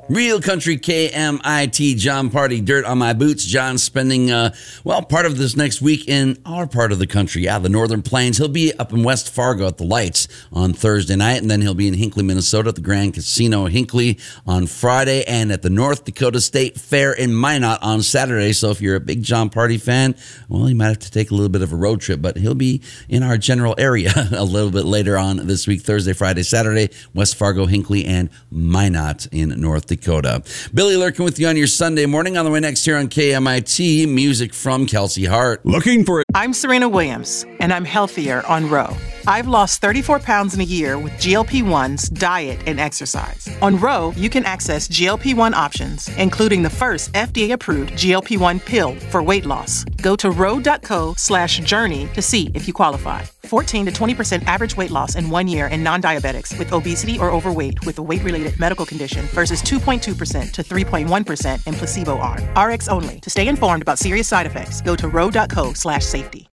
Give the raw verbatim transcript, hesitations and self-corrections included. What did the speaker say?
Real Country K M I T, Jon Pardi, Dirt on My Boots. John spending, uh, well, part of this next week in our part of the country, yeah, the Northern Plains. He'll be up in West Fargo at the Lights on Thursday night, and then he'll be in Hinckley, Minnesota at the Grand Casino Hinckley on Friday, and at the North Dakota State Fair in Minot on Saturday. So if you're a big Jon Pardi fan, well, you might have to take a little bit of a road trip, but he'll be in our general area a little bit later on this week, Thursday, Friday, Saturday, West Fargo, Hinckley, and Minot in North Dakota. Dakota. Billy Lurkin with you on your Sunday morning. On the way next here on K M I T, music from Kelsey Hart. Looking for it. I'm Serena Williams, and I'm healthier on Ro. I've lost thirty-four pounds in a year with G L P ones, diet, and exercise. On Ro, you can access G L P one options, including the first F D A-approved G L P one pill for weight loss. Go to ro.co slash journey to see if you qualify. fourteen to twenty percent average weight loss in one year in non-diabetics with obesity or overweight with a weight-related medical condition versus two point two percent to three point one percent in placebo arm. R X only. To stay informed about serious side effects, go to ro.co slash safety.